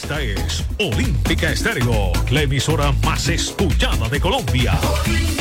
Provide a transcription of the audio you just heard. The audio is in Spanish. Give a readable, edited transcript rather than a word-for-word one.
Esta es Olímpica Estéreo, la emisora más escuchada de Colombia.